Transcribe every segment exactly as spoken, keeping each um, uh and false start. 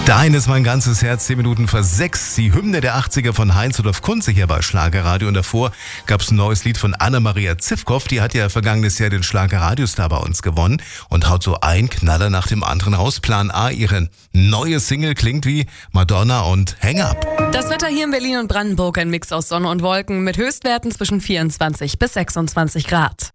Dein ist mein ganzes Herz, zehn Minuten vor sechs. Die Hymne der achtziger von Heinz-Rudolf Kunze hier bei Schlagerradio. Und davor gab es ein neues Lied von Anna-Maria Zivkow. Die hat ja vergangenes Jahr den Schlagerradiostar bei uns gewonnen und haut so ein Knaller nach dem anderen raus. Plan A, ihre neue Single klingt wie Madonna und Hang Up. Das Wetter hier in Berlin und Brandenburg, ein Mix aus Sonne und Wolken mit Höchstwerten zwischen vierundzwanzig bis sechsundzwanzig Grad.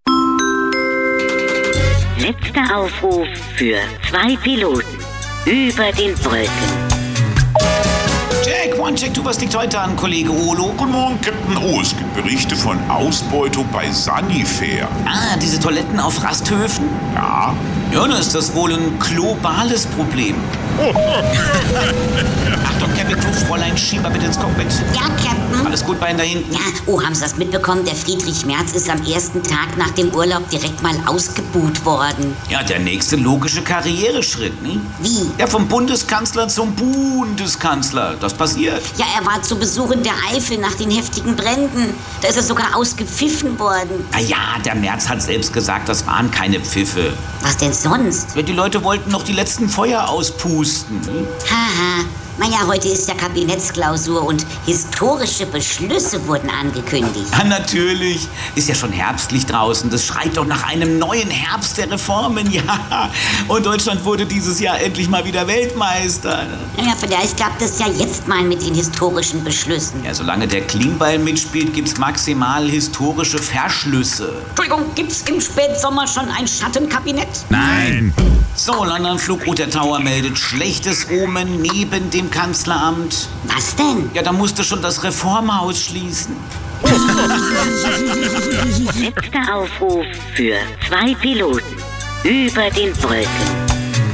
Letzter Aufruf für zwei Piloten über den Wolken. Jack, one, check, du, was liegt heute an, Kollege Olo? Guten Morgen, Captain O. Es gibt Berichte von Ausbeutung bei Sanifair. Ah, diese Toiletten auf Rasthöfen? Ja. Ja, dann ist das wohl ein globales Problem. Achtung, Captain, Fräulein, schieb mal bitte ins Cockpit. Ja, Captain. Alles gut, Bein da hinten? Ja, oh, haben Sie das mitbekommen? Der Friedrich Merz ist am ersten Tag nach dem Urlaub direkt mal ausgebuht worden. Ja, der nächste logische Karriereschritt, ne? Wie? Ja, vom Bundeskanzler zum Bundeskanzler. Das passiert. Ja, er war zu Besuch in der Eifel nach den heftigen Bränden. Da ist er sogar ausgepfiffen worden. Ah ja, der Merz hat selbst gesagt, das waren keine Pfiffe. Was denn sonst? Ja, die Leute wollten noch die letzten Feuer auspusten. Ne? Haha. Naja, heute ist ja Kabinettsklausur und historische Beschlüsse wurden angekündigt. Ja, natürlich. Ist ja schon herbstlich draußen. Das schreit doch nach einem neuen Herbst der Reformen. Ja. Und Deutschland wurde dieses Jahr endlich mal wieder Weltmeister. Naja, vielleicht klappt es ja jetzt mal mit den historischen Beschlüssen. Ja, solange der Klingbeil mitspielt, gibt's maximal historische Verschlüsse. Entschuldigung, gibt's im Spätsommer schon ein Schattenkabinett? Nein. So, London Flugroute Tower meldet schlechtes Omen neben dem Kanzleramt. Was denn? Ja, da musste schon das Reformhaus schließen. Letzter Aufruf für zwei Piloten über den Wolken.